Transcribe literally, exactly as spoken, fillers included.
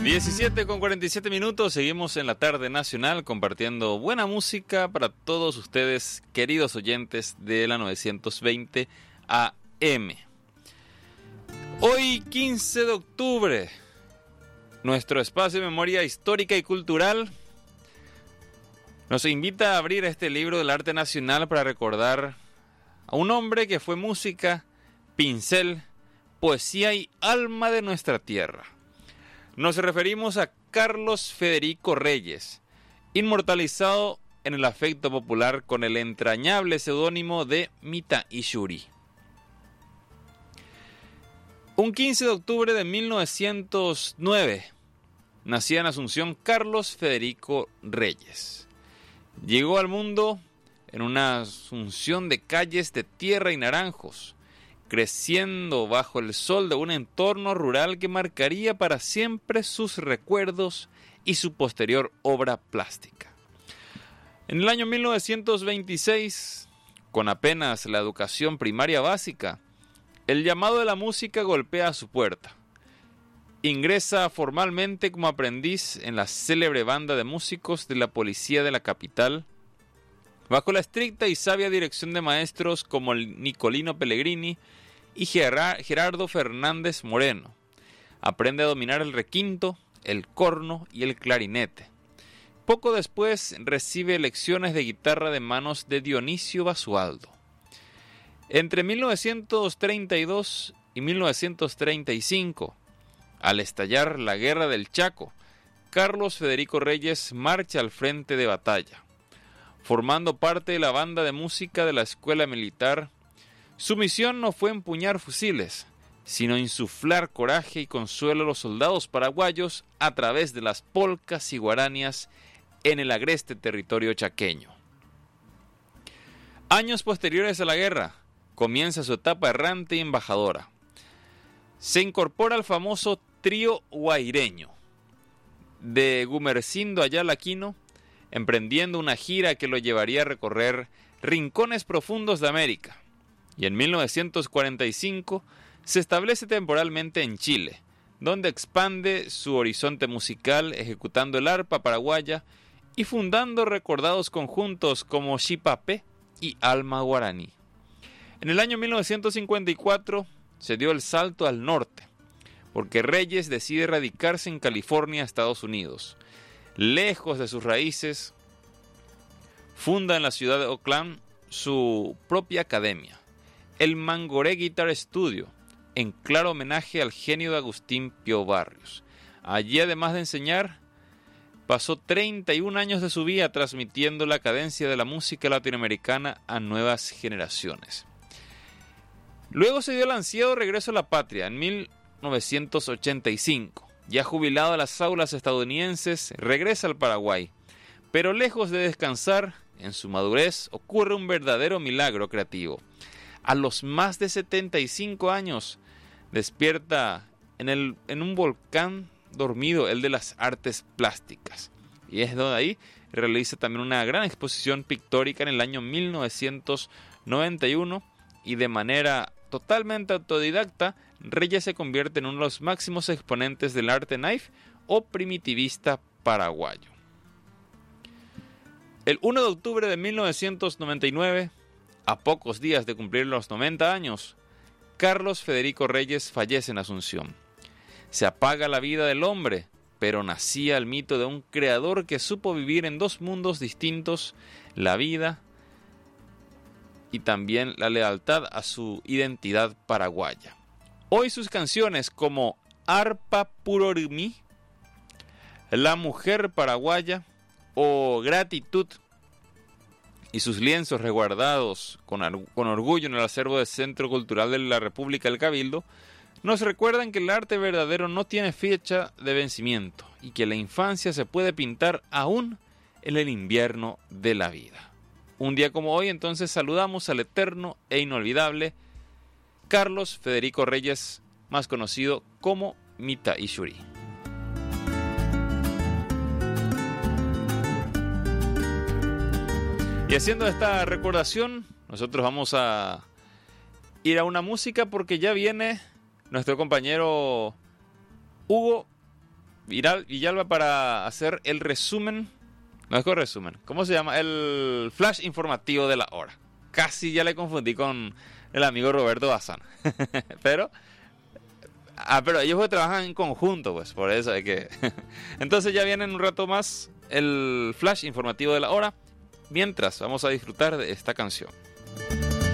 diecisiete con cuarenta y siete minutos, seguimos en la tarde nacional compartiendo buena música para todos ustedes, queridos oyentes de la novecientos veinte A M. Hoy, quince de octubre, nuestro espacio de memoria histórica y cultural nos invita a abrir este libro del arte nacional para recordar a un hombre que fue música, pincel, poesía y alma de nuestra tierra. Nos referimos a Carlos Federico Reyes, inmortalizado en el afecto popular con el entrañable seudónimo de Mita Ishuri. Un quince de octubre de mil novecientos nueve nacía en Asunción Carlos Federico Reyes. Llegó al mundo en una asunción de calles de tierra y naranjos, creciendo bajo el sol de un entorno rural que marcaría para siempre sus recuerdos y su posterior obra plástica. En el año mil novecientos veintiséis, con apenas la educación primaria básica, el llamado de la música golpea a su puerta. Ingresa formalmente como aprendiz en la célebre banda de músicos de la policía de la capital, bajo la estricta y sabia dirección de maestros como el Nicolino Pellegrini y Gerardo Fernández Moreno. Aprende a dominar el requinto, el corno y el clarinete. Poco después recibe lecciones de guitarra de manos de Dionisio Basualdo. Entre mil novecientos treinta y dos y mil novecientos treinta y cinco, al estallar la Guerra del Chaco, Carlos Federico Reyes marcha al frente de batalla. Formando parte de la banda de música de la escuela militar, su misión no fue empuñar fusiles, sino insuflar coraje y consuelo a los soldados paraguayos a través de las polcas y guaranias en el agreste territorio chaqueño. Años posteriores a la guerra, comienza su etapa errante y embajadora. Se incorpora al famoso trío guaireño de Gumercindo Ayala Aquino, emprendiendo una gira que lo llevaría a recorrer rincones profundos de América. Y en mil novecientos cuarenta y cinco se establece temporalmente en Chile, donde expande su horizonte musical ejecutando el arpa paraguaya y fundando recordados conjuntos como Xipapé y Alma Guaraní. En el año mil novecientos cincuenta y cuatro se dio el salto al norte, porque Reyes decide radicarse en California, Estados Unidos. Lejos de sus raíces, funda en la ciudad de Oakland su propia academia, el Mangoré Guitar Studio, en claro homenaje al genio de Agustín Pío Barrios. Allí, además de enseñar, pasó treinta y un años de su vida transmitiendo la cadencia de la música latinoamericana a nuevas generaciones. Luego se dio el ansiado regreso a la patria en mil novecientos ochenta y cinco. Ya jubilado de las aulas estadounidenses, regresa al Paraguay. Pero lejos de descansar, en su madurez ocurre un verdadero milagro creativo. A los más de setenta y cinco años, despierta en, el, en un volcán dormido, el de las artes plásticas. Y es donde ahí realiza también una gran exposición pictórica en el año mil novecientos noventa y uno, y de manera totalmente autodidacta, Reyes se convierte en uno de los máximos exponentes del arte naif o primitivista paraguayo. El primero de octubre de mil novecientos noventa y nueve, a pocos días de cumplir los noventa años, Carlos Federico Reyes fallece en Asunción. Se apaga la vida del hombre, pero nacía el mito de un creador que supo vivir en dos mundos distintos, la vida y también la lealtad a su identidad paraguaya. Hoy sus canciones como Arpa Purormi, La Mujer Paraguaya o Gratitud y sus lienzos resguardados con, con orgullo en el acervo del Centro Cultural de la República del Cabildo, nos recuerdan que el arte verdadero no tiene fecha de vencimiento y que la infancia se puede pintar aún en el invierno de la vida. Un día como hoy, entonces, saludamos al eterno e inolvidable Carlos Federico Reyes, más conocido como Mita Ishuri. Y haciendo esta recordación, nosotros vamos a ir a una música porque ya viene nuestro compañero Hugo Viral, Villalba para hacer el resumen. No es con resumen. ¿Cómo se llama? El flash informativo de la hora. Casi ya le confundí con el amigo Roberto Bazán. pero, ah, pero ellos trabajan en conjunto, pues, por eso hay que... Entonces ya viene en un rato más el flash informativo de la hora. Mientras, vamos a disfrutar de esta canción.